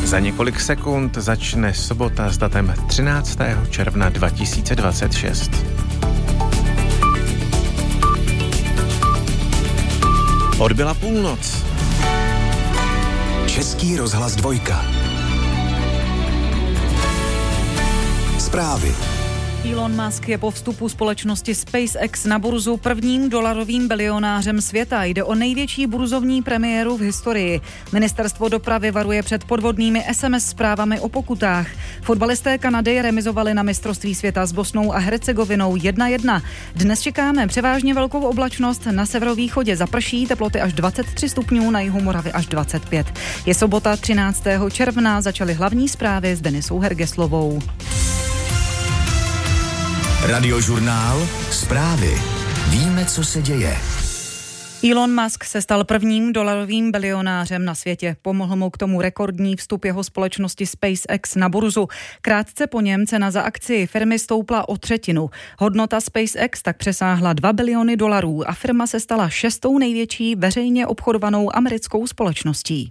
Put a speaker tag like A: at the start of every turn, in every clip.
A: Za několik sekund začne sobota s datem 13. června 2026. Odbyla půlnoc.
B: Český rozhlas 2. Zprávy.
C: Elon Musk je po vstupu společnosti SpaceX na burzu prvním dolarovým bilionářem světa. Jde o největší burzovní premiéru v historii. Ministerstvo dopravy varuje před podvodnými SMS zprávami o pokutách. Fotbalisté Kanady remizovali na mistrovství světa s Bosnou a Hercegovinou 1-1. Dnes čekáme převážně velkou oblačnost, na severovýchodě zaprší, teploty až 23 stupňů, na jihu Moravy až 25. Je sobota 13. června, začaly hlavní zprávy s Denisou Hergeslovou.
B: Radiožurnál. Zprávy. Víme, co se děje.
C: Elon Musk se stal prvním dolarovým bilionářem na světě. Pomohl mu k tomu rekordní vstup jeho společnosti SpaceX na burzu. Krátce po něm cena za akcii firmy stoupla o třetinu. Hodnota SpaceX tak přesáhla $2 biliony a firma se stala 6. největší veřejně obchodovanou americkou společností.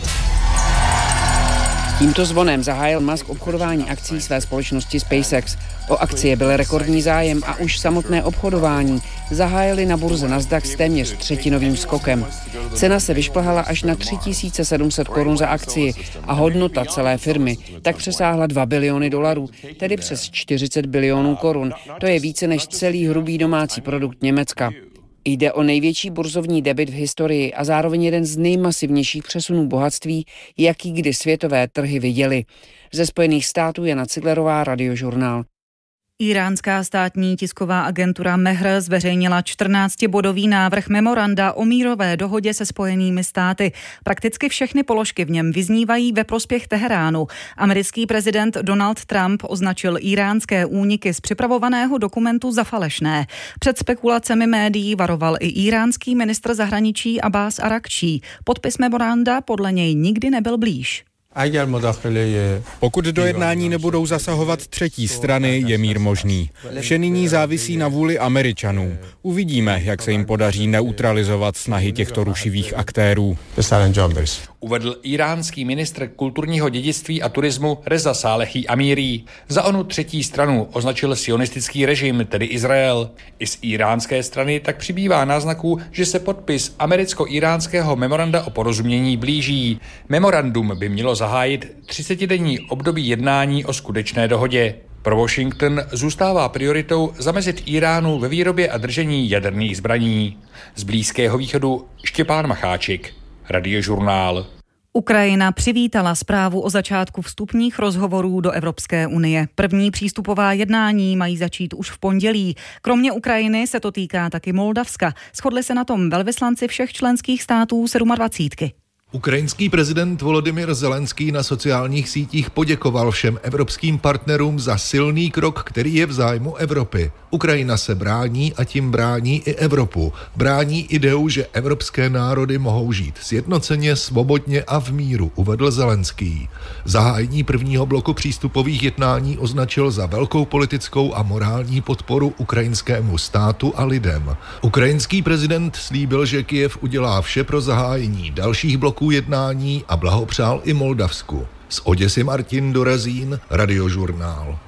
D: Tímto zvonem zahájil Musk obchodování akcií své společnosti SpaceX. O akcie byl rekordní zájem a už samotné obchodování zahájili na burze Nasdaq s téměř třetinovým skokem. Cena se vyšplhala až na 3700 korun za akcii a hodnota celé firmy tak přesáhla $2 biliony, tedy přes 40 bilionů korun. To je více než celý hrubý domácí produkt Německa. Jde o největší burzovní debit v historii a zároveň jeden z nejmasivnějších přesunů bohatství, jaký kdy světové trhy viděly. Ze Spojených států Jana Ciglerová, Radiožurnál.
C: Iránská státní tisková agentura Mehr zveřejnila 14bodový návrh memoranda o mírové dohodě se Spojenými státy. Prakticky všechny položky v něm vyznívají ve prospěch Teheránu. Americký prezident Donald Trump označil iránské úniky z připravovaného dokumentu za falešné. Před spekulacemi médií varoval i iránský ministr zahraničí Abbas Arakčí. Podpis memoranda podle něj nikdy nebyl blíž.
E: Pokud do jednání nebudou zasahovat třetí strany, je mír možný. Vše nyní závisí na vůli Američanů. Uvidíme, jak se jim podaří neutralizovat snahy těchto rušivých aktérů.
F: Uvedl iránský ministr kulturního dědictví a turismu Reza Salehi Amiri. Za onu třetí stranu označil sionistický režim, tedy Izrael. I z iránské strany tak přibývá náznaků, že se podpis americko-iránského memoranda o porozumění blíží. Memorandum by mělo zahájit 30denní období jednání o skutečné dohodě. Pro Washington zůstává prioritou zamezit Iránu ve výrobě a držení jaderných zbraní. Z Blízkého východu Štěpán Macháčik, Radiožurnál.
C: Ukrajina přivítala zprávu o začátku vstupních rozhovorů do Evropské unie. První přístupová jednání mají začít už v pondělí. Kromě Ukrajiny se to týká taky Moldavska. Shodli se na tom velvyslanci všech členských států 27.
G: Ukrajinský prezident Volodymyr Zelenský na sociálních sítích poděkoval všem evropským partnerům za silný krok, který je v zájmu Evropy. Ukrajina se brání a tím brání i Evropu. Brání ideu, že evropské národy mohou žít sjednoceně, svobodně a v míru, uvedl Zelenský. Zahájení prvního bloku přístupových jednání označil za velkou politickou a morální podporu ukrajinskému státu a lidem. Ukrajinský prezident slíbil, že Kyjev udělá vše pro zahájení dalších bloků jednání a blahopřál i Moldavsku. Z Oděsy Martin Dorazín, Radiožurnál.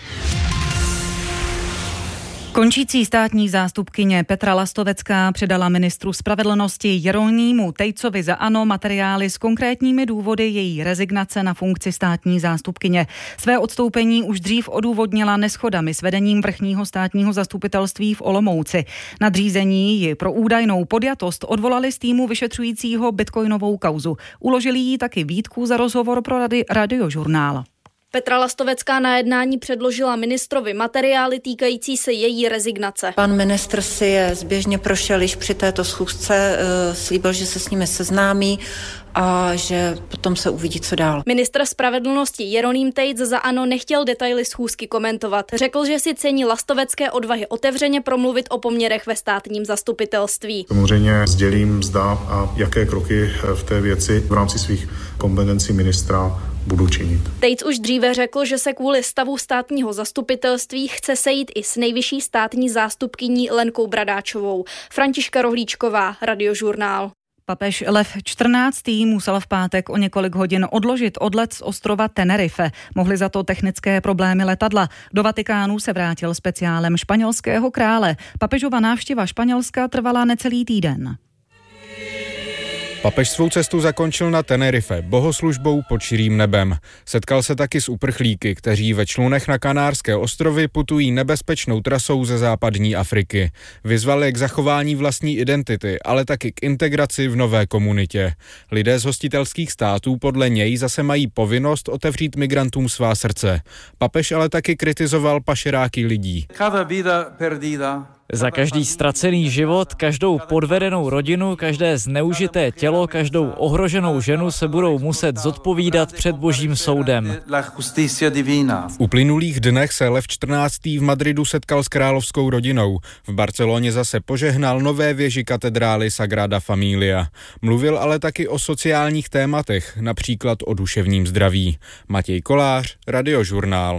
C: Končící státní zástupkyně Petra Lastovecká předala ministru spravedlnosti Jeronýmu Tejcovi za ANO materiály s konkrétními důvody její rezignace na funkci státní zástupkyně. Své odstoupení už dřív odůvodnila neschodami s vedením vrchního státního zastupitelství v Olomouci. Nadřízení ji pro údajnou podjatost odvolali z týmu vyšetřujícího bitcoinovou kauzu. Uložili jí taky výtku za rozhovor pro Radiožurnál.
H: Petra Lastovecká na jednání předložila ministrovi materiály týkající se její rezignace.
I: Pan ministr si je zběžně prošel již při této schůzce, slíbil, že se s nimi seznámí a že potom se uvidí, co dál.
H: Ministr spravedlnosti Jeroným Tejc za ANO nechtěl detaily schůzky komentovat. Řekl, že si cení Lastovecké odvahy otevřeně promluvit o poměrech ve státním zastupitelství.
J: Samozřejmě sdělím, zda a jaké kroky v té věci v rámci svých kompetencí ministra budu činit.
H: Tejc už dříve řekl, že se kvůli stavu státního zastupitelství chce sejít i s nejvyšší státní zástupkyní Lenkou Bradáčovou. Františka Rohlíčková, Radiožurnál.
C: Papež Lev XIV. Musel v pátek o několik hodin odložit odlet z ostrova Tenerife. Mohly za to technické problémy letadla. Do Vatikánu se vrátil speciálem španělského krále. Papežova návštěva Španělska trvala necelý týden.
E: Papež svou cestu zakončil na Tenerife bohoslužbou pod širým nebem. Setkal se taky s uprchlíky, kteří ve člunech na Kanárské ostrovy putují nebezpečnou trasou ze západní Afriky. Vyzvali k zachování vlastní identity, ale taky k integraci v nové komunitě. Lidé z hostitelských států podle něj zase mají povinnost otevřít migrantům svá srdce. Papež ale taky kritizoval pašeráky lidí.
K: Za každý ztracený život, každou podvedenou rodinu, každé zneužité tělo, každou ohroženou ženu se budou muset zodpovídat před Božím soudem.
E: V uplynulých dnech se Lev XIV. V Madridu setkal s královskou rodinou. V Barceloně zase požehnal nové věži katedrály Sagrada Familia. Mluvil ale taky o sociálních tématech, například o duševním zdraví. Matěj Kolář, Radiožurnál.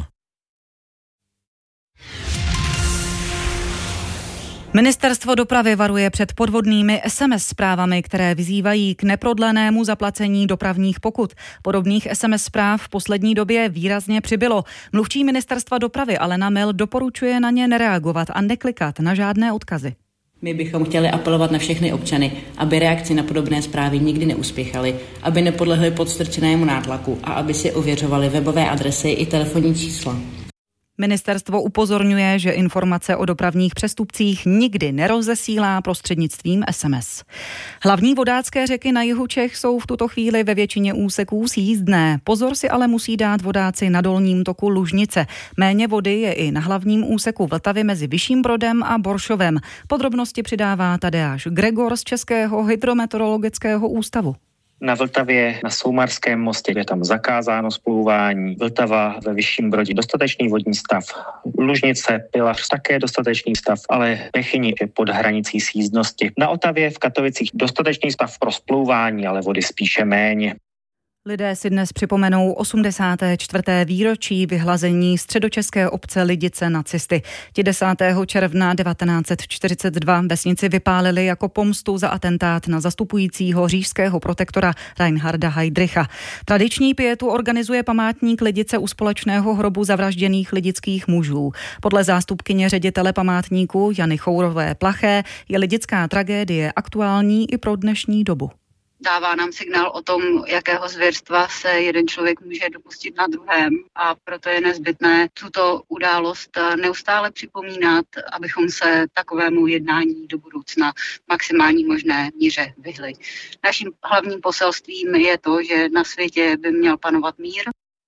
C: Ministerstvo dopravy varuje před podvodnými SMS zprávami, které vyzývají k neprodlenému zaplacení dopravních pokut. Podobných SMS zpráv v poslední době výrazně přibylo. Mluvčí Ministerstva dopravy Alena Mil doporučuje na ně nereagovat a neklikat na žádné odkazy.
L: My bychom chtěli apelovat na všechny občany, aby reakci na podobné zprávy nikdy neuspěchaly, aby nepodlehli podstrčenému nátlaku a aby si ověřovali webové adresy i telefonní čísla.
C: Ministerstvo upozorňuje, že informace o dopravních přestupcích nikdy nerozesílá prostřednictvím SMS. Hlavní vodácké řeky na jihu Čech jsou v tuto chvíli ve většině úseků sjízdné. Pozor si ale musí dát vodáci na dolním toku Lužnice. Méně vody je i na hlavním úseku Vltavy mezi Vyšším Brodem a Boršovem. Podrobnosti přidává Tadeáš Gregor z Českého hydrometeorologického ústavu.
M: Na Vltavě, na Soumarském mostě je tam zakázáno splouvání. Vltava ve Vyšším Brodě dostatečný vodní stav. Lužnice, Pilař také dostatečný stav, ale Bechyni je pod hranicí sjízdnosti. Na Otavě v Katovicích dostatečný stav pro splouvání, ale vody spíše méně.
C: Lidé si dnes připomenou 84. výročí vyhlazení středočeské obce Lidice nacisty. Ti 10. června 1942 vesnici vypálili jako pomstu za atentát na zastupujícího říšského protektora Reinharda Heydricha. Tradiční pietu organizuje památník Lidice u společného hrobu zavražděných lidických mužů. Podle zástupkyně ředitele památníku Jany Chourové Plaché je lidická tragédie aktuální i pro dnešní dobu.
N: Dává nám signál o tom, jakého zvěrstva se jeden člověk může dopustit na druhém a proto je nezbytné tuto událost neustále připomínat, abychom se takovému jednání do budoucna v maximální možné míře vyhli. Naším hlavním poselstvím je to, že na světě by měl panovat mír.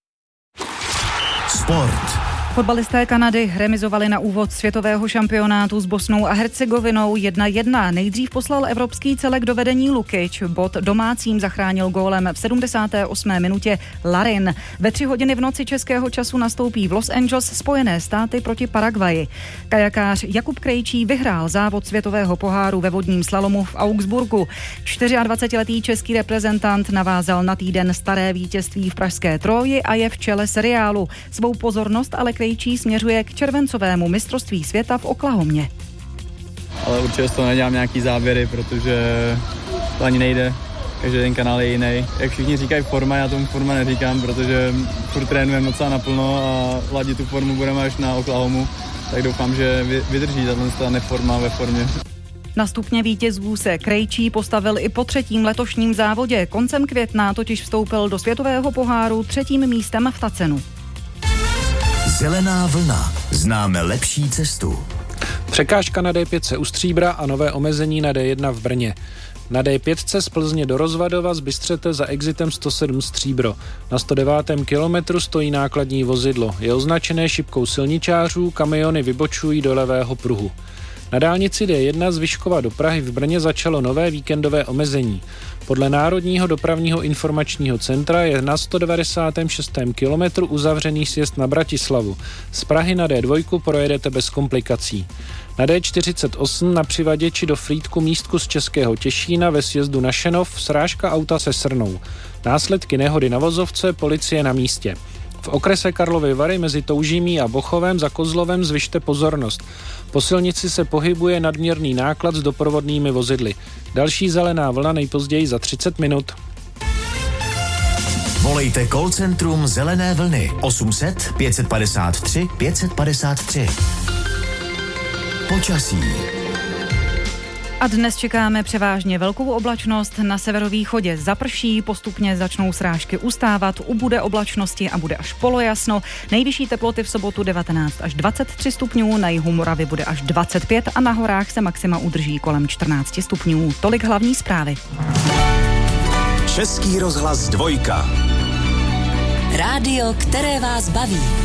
B: Sport.
C: Fotbalisté Kanady remizovali na úvod světového šampionátu s Bosnou a Hercegovinou 1-1. Nejdřív poslal evropský celek do vedení Lukič. Bod domácím zachránil gólem v 78. minutě Larin. Ve 3 hodiny v noci českého času nastoupí v Los Angeles Spojené státy proti Paraguayi. Kajakář Jakub Krejčí vyhrál závod světového poháru ve vodním slalomu v Augsburgu. 24letý český reprezentant navázal na týden staré vítězství v pražské Tróji a je v čele seriálu. Svou pozornost ale Krejčí směřuje k červencovému mistrovství světa v Oklahomě.
O: Ale určitě z toho nedělám nějaký závěry, protože to ani nejde. Každý den kanál je jiný. Jak všichni říkají forma, já tomu forma neříkám, protože furt trénujeme docela naplno a ladit tu formu budeme až na Oklahomu. Tak doufám, že vydrží ta neforma ve formě.
C: Na stupně vítězů se Krejčí postavil i po 3. letošním závodě. Koncem května totiž vstoupil do světového poháru 3. místem v Tacenu.
B: Zelená vlna. Známe lepší cestu.
P: Překážka na D5 u Stříbra a nové omezení na D1 v Brně. Na D5 z Plzně do Rozvadova z Bystřete za exitem 107 Stříbro. Na 109. kilometru stojí nákladní vozidlo. Je označené šipkou silničářů, kamiony vybočují do levého pruhu. Na dálnici D1 z Vyškova do Prahy v Brně začalo nové víkendové omezení. Podle Národního dopravního informačního centra je na 196. kilometru uzavřený sjezd na Bratislavu. Z Prahy na D2 projedete bez komplikací. Na D48 na přivaděči do Frýdku místku z Českého Těšína ve sjezdu na Šenov srážka auta se srnou. Následky nehody na vozovce, policie na místě. V okrese Karlovy Vary mezi Toužimí a Bochovem za Kozlovem zvyšte pozornost. Po silnici se pohybuje nadměrný náklad s doprovodnými vozidly. Další zelená vlna nejpozději za 30 minut.
B: Volejte call centrum Zelené vlny 800 553 553. Počasí.
C: A dnes čekáme převážně velkou oblačnost, na severovýchodě zaprší, postupně začnou srážky ustávat, ubude oblačnosti a bude až polojasno. Nejvyšší teploty v sobotu 19 až 23 stupňů, na jihu Moravy bude až 25 a na horách se maxima udrží kolem 14 stupňů. Tolik hlavní zprávy.
B: Český rozhlas 2.
Q: Rádio, které vás baví.